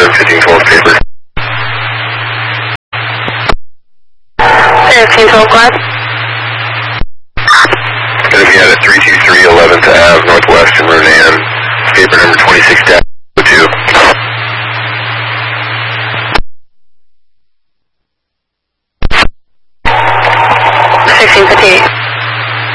1512 paper. 1512 Glad. Going to be at 323 11th Ave Northwest in Ronan. Paper number 26-02. 1658.